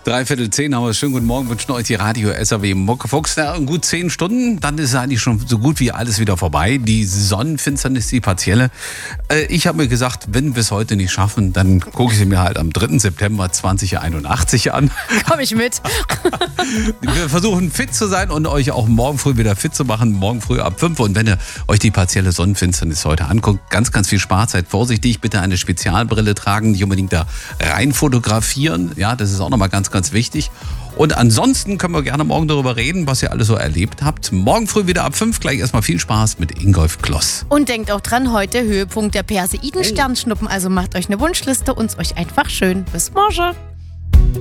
3:45 haben wir. Schönen guten Morgen, wünschen euch die Radio SAW Muckefuchs. Ja, in gut 10 Stunden, dann ist eigentlich schon so gut wie alles wieder vorbei. Die Sonnenfinsternis, die partielle. Ich habe mir gesagt, wenn wir es heute nicht schaffen, dann gucke ich sie mir halt am 3. September 2081 an. Komm ich mit. Wir versuchen fit zu sein und euch auch morgen früh wieder fit zu machen. Morgen früh ab 5. Und wenn ihr euch die partielle Sonnenfinsternis heute anguckt, ganz, ganz viel Spaß. Seid vorsichtig, bitte eine Spezialbrille tragen, nicht unbedingt da rein fotografieren. Ja, das ist auch nochmal ganz, ganz wichtig. Und ansonsten können wir gerne morgen darüber reden, was ihr alles so erlebt habt. Morgen früh wieder ab 5. Gleich erstmal viel Spaß mit Ingolf Kloss. Und denkt auch dran, heute Höhepunkt der Perseiden-Sternschnuppen. Also macht euch eine Wunschliste und euch einfach schön. Bis morgen.